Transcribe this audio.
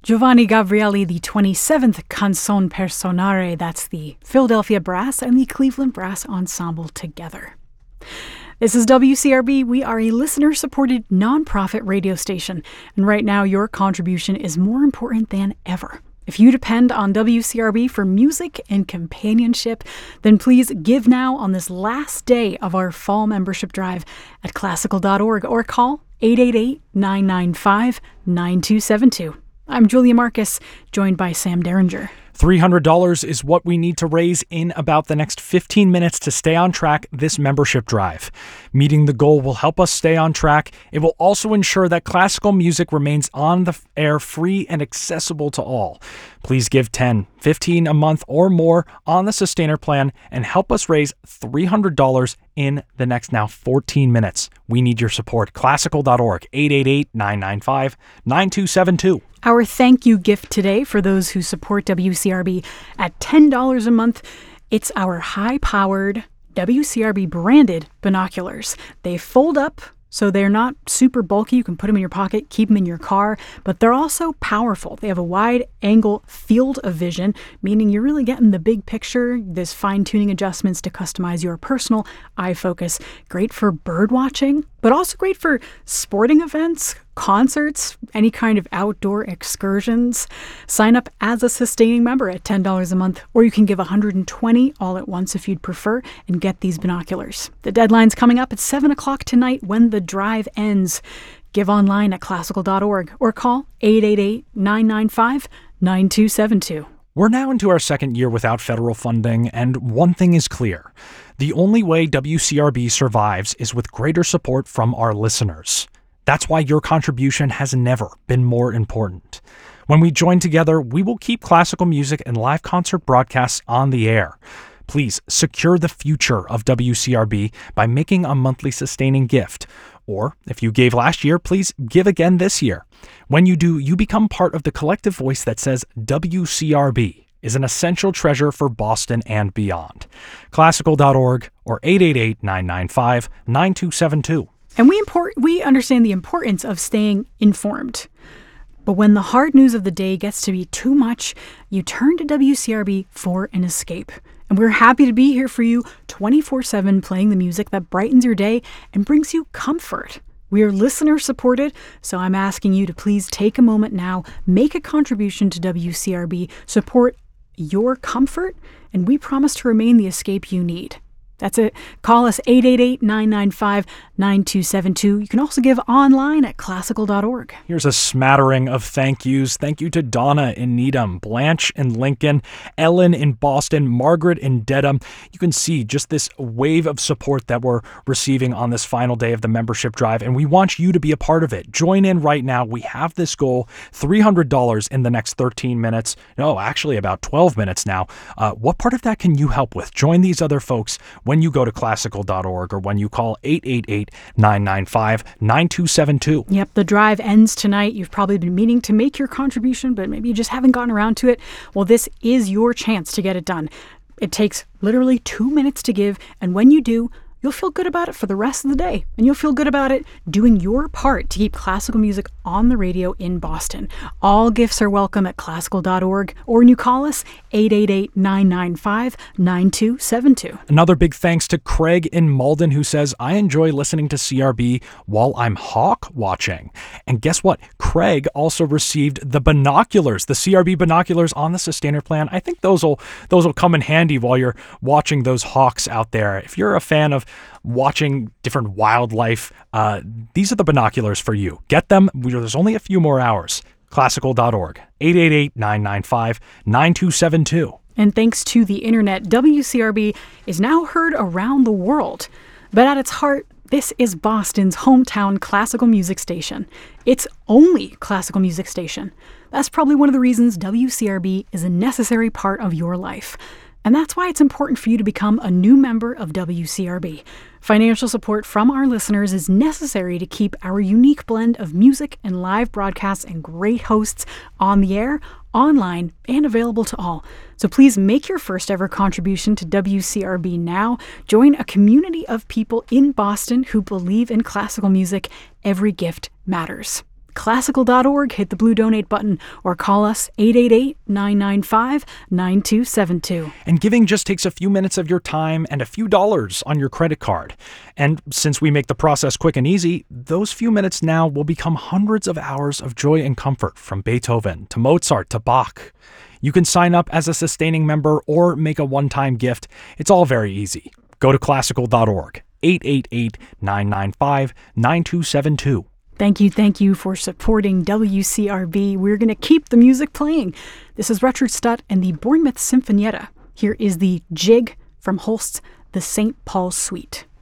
Giovanni Gabrieli, the 27th Canzone per Sonare, that's the Philadelphia Brass and the Cleveland Brass Ensemble together. This is WCRB. We are a listener-supported nonprofit radio station, and right now your contribution is more important than ever. If you depend on WCRB for music and companionship, then please give now on this last day of our fall membership drive at classical.org or call 888-995-9272. I'm Julia Marcus, joined by Sam Derringer. $300 is what we need to raise in about the next 15 minutes to stay on track this membership drive. Meeting the goal will help us stay on track. It will also ensure that classical music remains on the air free and accessible to all. Please give $10, $15 a month or more on the Sustainer plan and help us raise $300 in the next now 14 minutes. We need your support. Classical.org, 888-995-9272. Our thank you gift today for those who support WCRB at $10 a month. It's our high-powered WCRB branded binoculars. They fold up, so they're not super bulky. You can put them in your pocket, keep them in your car, but they're also powerful. They have a wide-angle field of vision, meaning you're really getting the big picture. There's fine-tuning adjustments to customize your personal eye focus. Great for bird watching, but also great for sporting events, concerts, any kind of outdoor excursions. Sign up as a sustaining member at $10 a month, or you can give $120 all at once if you'd prefer and get these binoculars. The deadline's coming up at 7 o'clock tonight when the drive ends. Give online at classical.org or call 888-995-9272. We're now into our second year without federal funding, and one thing is clear. The only way WCRB survives is with greater support from our listeners. That's why your contribution has never been more important. When we join together, we will keep classical music and live concert broadcasts on the air. Please secure the future of WCRB by making a monthly sustaining gift. Or, if you gave last year, please give again this year. When you do, you become part of the collective voice that says WCRB is an essential treasure for Boston and beyond. Classical.org or 888-995-9272. And we understand the importance of staying informed. But when the hard news of the day gets to be too much, you turn to WCRB for an escape. And we're happy to be here for you 24/7, playing the music that brightens your day and brings you comfort. We are listener supported, so I'm asking you to please take a moment now, make a contribution to WCRB, support your comfort, and we promise to remain the escape you need. That's it. Call us 888-995-9272. You can also give online at classical.org. Here's a smattering of thank yous. Thank you to Donna in Needham, Blanche in Lincoln, Ellen in Boston, Margaret in Dedham. You can see just this wave of support that we're receiving on this final day of the membership drive, and we want you to be a part of it. Join in right now. We have this goal, $300 in the next 13 minutes. No, actually about 12 minutes now. What part of that can you help with? Join these other folks when you go to classical.org or when you call 888-995-9272. Yep, the drive ends tonight. You've probably been meaning to make your contribution, but maybe you just haven't gotten around to it. Well, this is your chance to get it done. It takes literally 2 minutes to give, and when you do, you'll feel good about it for the rest of the day. And you'll feel good about it doing your part to keep classical music on the radio in Boston. All gifts are welcome at classical.org, or when you call us, 888-995-9272. Another big thanks to Craig in Malden, who says, I enjoy listening to CRB while I'm hawk watching. And guess what? Craig also received the binoculars, the CRB binoculars on the Sustainer plan. I think those will come in handy while you're watching those hawks out there. If you're a fan of watching different wildlife, these are the binoculars for you. Get them. There's only a few more hours. Classical.org, 888-995-9272. And thanks to the internet, WCRB is now heard around the world. But at its heart, this is Boston's hometown classical music station. Its only classical music station. That's probably one of the reasons WCRB is a necessary part of your life. And that's why it's important for you to become a new member of WCRB. Financial support from our listeners is necessary to keep our unique blend of music and live broadcasts and great hosts on the air, online, and available to all. So please make your first ever contribution to WCRB now. Join a community of people in Boston who believe in classical music. Every gift matters. classical.org, hit the blue donate button, or call us 888-995-9272. And giving just takes a few minutes of your time and a few dollars on your credit card. And since we make the process quick and easy, those few minutes now will become hundreds of hours of joy and comfort, from Beethoven to Mozart to Bach. You can sign up as a sustaining member or make a one-time gift. It's all very easy. Go to classical.org, 888-995-9272. Thank you for supporting WCRB. We're going to keep the music playing. This is Richard Stutt and the Bournemouth Sinfonietta. Here is the Jig from Holst's The St. Paul Suite.